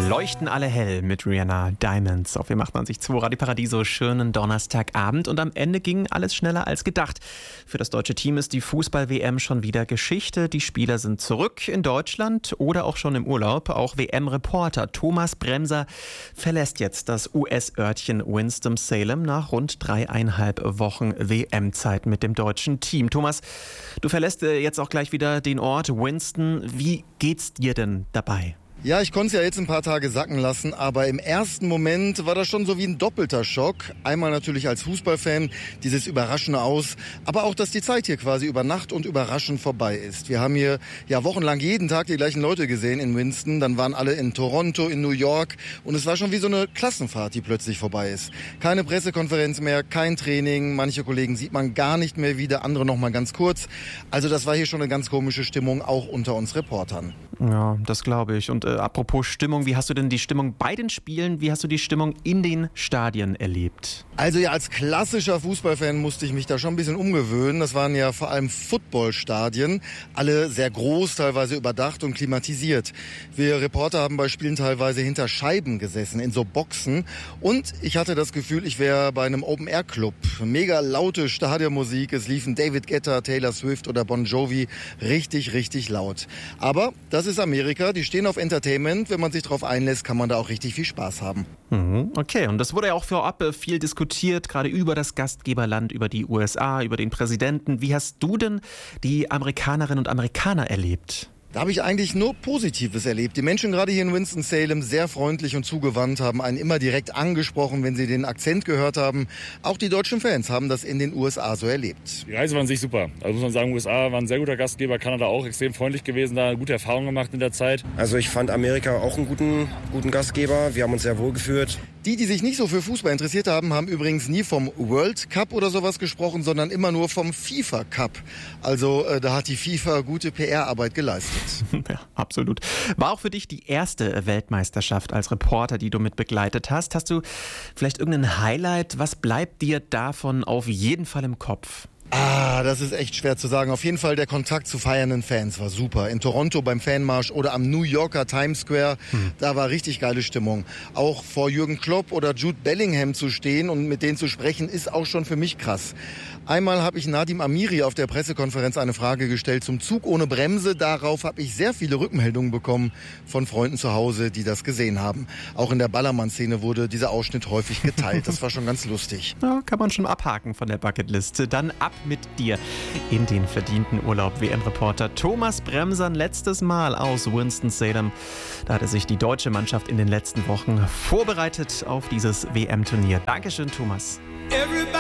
Leuchten alle hell mit Rihanna Diamonds auf dem 98.2 Radio Paradiso. Schönen Donnerstagabend und am Ende ging alles schneller als gedacht. Für das deutsche Team ist die Fußball-WM schon wieder Geschichte. Die Spieler sind zurück in Deutschland oder auch schon im Urlaub. Auch WM-Reporter Thomas Bremser verlässt jetzt das US-Örtchen Winston-Salem nach rund 3,5 Wochen WM-Zeit mit dem deutschen Team. Thomas, du verlässt jetzt auch gleich wieder den Ort Winston. Wie geht's dir denn dabei? Ja, ich konnte es ja jetzt ein paar Tage sacken lassen, aber im ersten Moment war das schon so wie ein doppelter Schock. Einmal natürlich als Fußballfan, dieses überraschende Aus, aber auch, dass die Zeit hier quasi über Nacht und überraschend vorbei ist. Wir haben hier ja wochenlang jeden Tag die gleichen Leute gesehen in Winston, dann waren alle in Toronto, in New York und es war schon wie so eine Klassenfahrt, die plötzlich vorbei ist. Keine Pressekonferenz mehr, kein Training, manche Kollegen sieht man gar nicht mehr wieder, andere noch mal ganz kurz. Also das war hier schon eine ganz komische Stimmung, auch unter uns Reportern. Ja, das glaube ich. Und apropos Stimmung, wie hast du denn die Stimmung bei den Spielen, wie hast du die Stimmung in den Stadien erlebt? Also ja, als klassischer Fußballfan musste ich mich da schon ein bisschen umgewöhnen. Das waren ja vor allem Footballstadien, alle sehr groß, teilweise überdacht und klimatisiert. Wir Reporter haben bei Spielen teilweise hinter Scheiben gesessen, in so Boxen. Und ich hatte das Gefühl, ich wäre bei einem Open-Air-Club. Mega laute Stadionmusik, es liefen David Guetta, Taylor Swift oder Bon Jovi richtig, richtig laut. Aber das ist Amerika, die stehen auf Entertainment. Wenn man sich darauf einlässt, kann man da auch richtig viel Spaß haben. Okay, und das wurde ja auch vorab viel diskutiert, gerade über das Gastgeberland, über die USA, über den Präsidenten. Wie hast du denn die Amerikanerinnen und Amerikaner erlebt? Da habe ich eigentlich nur Positives erlebt. Die Menschen gerade hier in Winston-Salem sehr freundlich und zugewandt, haben einen immer direkt angesprochen, wenn sie den Akzent gehört haben. Auch die deutschen Fans haben das in den USA so erlebt. Die Reise war an sich super. Also muss man sagen, USA war ein sehr guter Gastgeber, Kanada auch extrem freundlich gewesen, da gute Erfahrungen gemacht in der Zeit. Also ich fand Amerika auch einen guten Gastgeber. Wir haben uns sehr wohl gefühlt. Die sich nicht so für Fußball interessiert haben, haben übrigens nie vom World Cup oder sowas gesprochen, sondern immer nur vom FIFA Cup. Also da hat die FIFA gute PR-Arbeit geleistet. Ja, absolut. War auch für dich die erste Weltmeisterschaft als Reporter, die du mit begleitet hast. Hast du vielleicht irgendein Highlight? Was bleibt dir davon auf jeden Fall im Kopf? Das ist echt schwer zu sagen. Auf jeden Fall der Kontakt zu feiernden Fans war super. In Toronto beim Fanmarsch oder am New Yorker Times Square, da war richtig geile Stimmung. Auch vor Jürgen Klopp oder Jude Bellingham zu stehen und mit denen zu sprechen, ist auch schon für mich krass. Einmal habe ich Nadim Amiri auf der Pressekonferenz eine Frage gestellt zum Zug ohne Bremse. Darauf habe ich sehr viele Rückmeldungen bekommen von Freunden zu Hause, die das gesehen haben. Auch in der Ballermann-Szene wurde dieser Ausschnitt häufig geteilt. Das war schon ganz lustig. Ja, kann man schon abhaken von der Bucketliste. Dann ab mit dir in den verdienten Urlaub. WM-Reporter Thomas Bremser ein letztes Mal aus Winston-Salem. Da hatte sich die deutsche Mannschaft in den letzten Wochen vorbereitet auf dieses WM-Turnier. Dankeschön, Thomas.